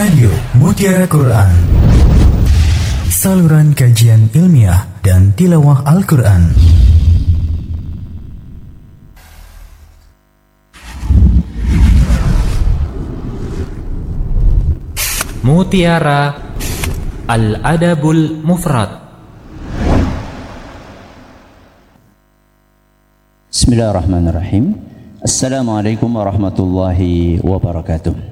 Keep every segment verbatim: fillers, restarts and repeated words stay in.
Radio Mutiara Quran, saluran kajian ilmiah dan tilawah Al-Quran. Mutiara Al-Adabul Mufrad. Bismillahirrahmanirrahim. Assalamualaikum warahmatullahi wabarakatuh.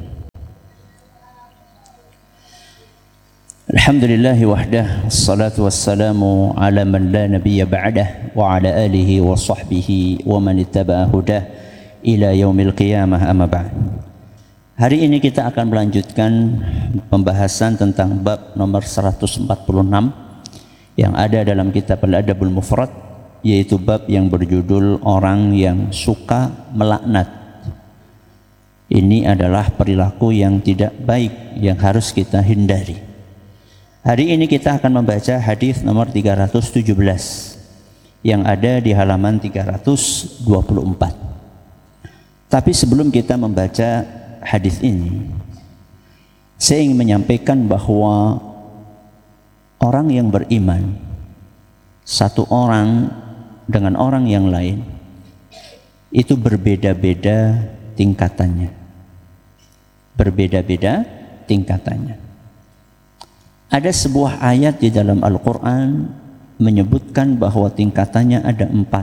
Alhamdulillahi wahdah, assalatu wassalamu ala man la nabiyya ba'dah wa ala alihi wa sahbihi wa man ittaba'a hudah ila yaumil qiyamah, amma ba'd. Hari ini kita akan melanjutkan pembahasan tentang bab nomor seratus empat puluh enam yang ada dalam kitab Al-Adabul Mufrad, yaitu bab yang berjudul orang yang suka melaknat. Ini adalah perilaku yang tidak baik yang harus kita hindari. Hari ini kita akan membaca hadis nomor tiga ratus tujuh belas yang ada di halaman tiga ratus dua puluh empat. Tapi sebelum kita membaca hadis ini, saya ingin menyampaikan bahwa orang yang beriman, satu orang dengan orang yang lain, itu berbeda-beda tingkatannya. Berbeda-beda tingkatannya. Ada sebuah ayat di dalam Al-Quran menyebutkan bahwa tingkatannya ada empat.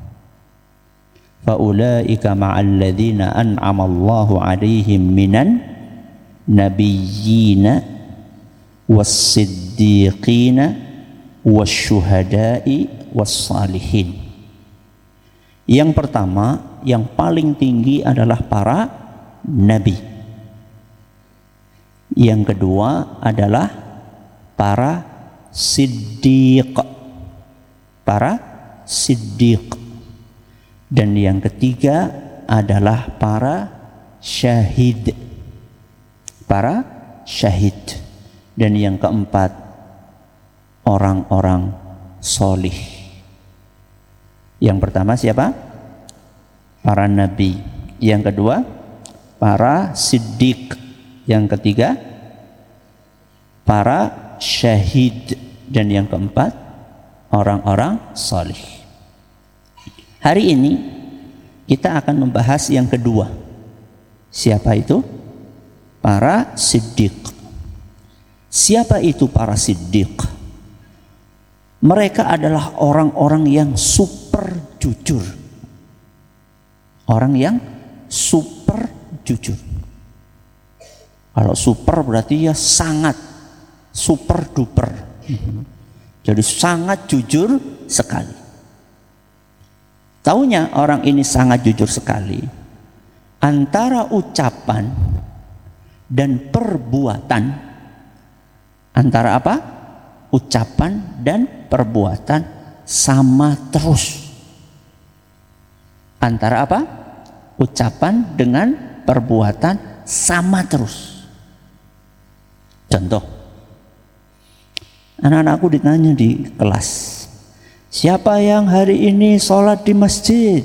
Faulaika ma'alladzina an'amallahu alaihim minan nabiyyina was-siddiqina wasyuhada'i was-salihin. Yang pertama, yang paling tinggi adalah para nabi. Yang kedua adalah para siddiq, para siddiq. Dan yang ketiga adalah para syahid, para syahid. Dan yang keempat, orang-orang solih. Yang pertama siapa? Para nabi. Yang kedua, para siddiq. Yang ketiga, para syahid. Dan yang keempat, orang-orang salih. Hari ini kita akan membahas yang kedua. Siapa itu? Para siddiq. Siapa itu para siddiq? Mereka adalah orang-orang yang super jujur. Orang yang super jujur. Kalau super berarti ya sangat, super duper. Jadi sangat jujur sekali. Taunya orang ini sangat jujur sekali. Antara ucapan dan perbuatan, antara apa? Ucapan dan perbuatan sama terus. Antara apa? Ucapan dengan perbuatan sama terus. Contoh, anak-anakku ditanya di kelas, siapa yang hari ini sholat di masjid?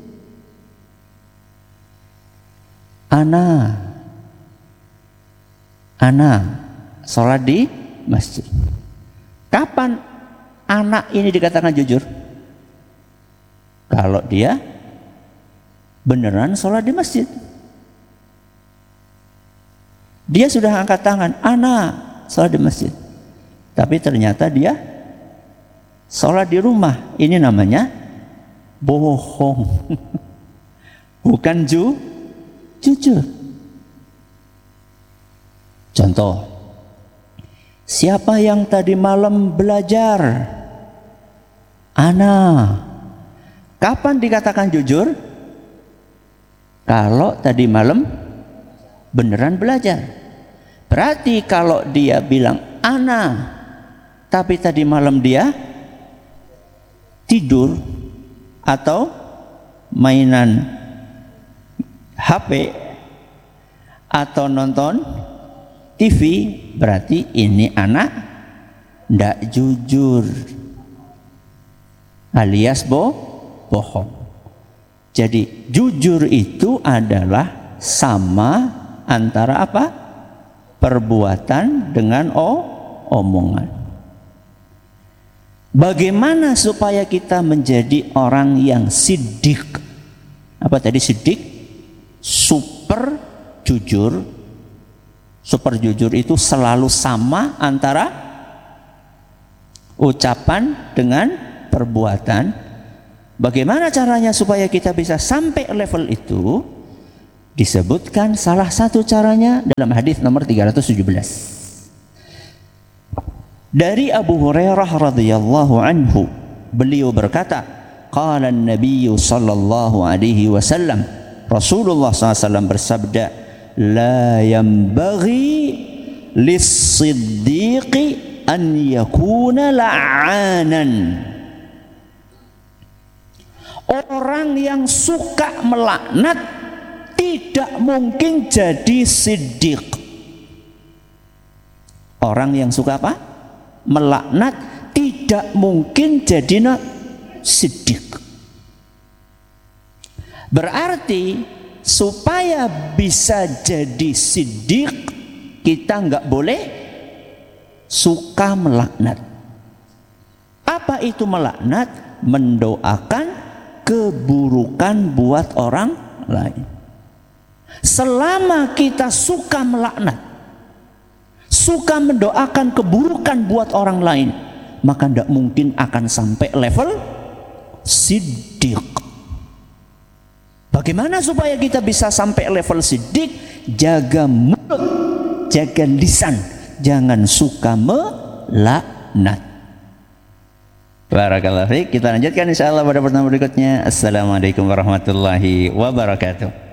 Ana, Ana sholat di masjid. Kapan anak ini dikatakan jujur? Kalau dia beneran sholat di masjid. Dia sudah angkat tangan, Ana sholat di masjid. Tapi ternyata dia sholat di rumah. Ini namanya bohong. Bukan ju, jujur. Contoh, siapa yang tadi malam belajar? Ana. Kapan dikatakan jujur? Kalau tadi malam beneran belajar. Berarti kalau dia bilang Ana, tapi tadi malam dia tidur atau mainan H P atau nonton T V, berarti ini anak ndak jujur, alias bo bohong. Jadi jujur itu adalah sama antara apa? perbuatan dengan oh, omongan. Bagaimana supaya kita menjadi orang yang siddiq? Apa tadi siddiq? Super jujur. Super jujur itu selalu sama antara ucapan dengan perbuatan. Bagaimana caranya supaya kita bisa sampai level itu? Disebutkan salah satu caranya dalam hadis nomor tiga ratus tujuh belas. Dari Abu Hurairah radhiyallahu anhu, beliau berkata, qala an-nabiy sallallahu alaihi wasallam, Rasulullah sallallahu alaihi wasallam bersabda, la yanbaghi lis-siddiqi an yakuna la'anan. Orang yang suka melaknat tidak mungkin jadi siddiq. Orang yang suka apa? Melaknat tidak mungkin jadi siddiq. Berarti supaya bisa jadi siddiq, kita nggak boleh suka melaknat. Apa itu melaknat? Mendoakan keburukan buat orang lain. Selama kita suka melaknat, suka mendoakan keburukan buat orang lain, maka tidak mungkin akan sampai level siddiq. Bagaimana supaya kita bisa sampai level siddiq? Jaga mulut, jaga lisan, jangan suka melaknat. Barakallahu fiik. Kita lanjutkan insyaallah pada pertemuan berikutnya. Assalamualaikum warahmatullahi wabarakatuh.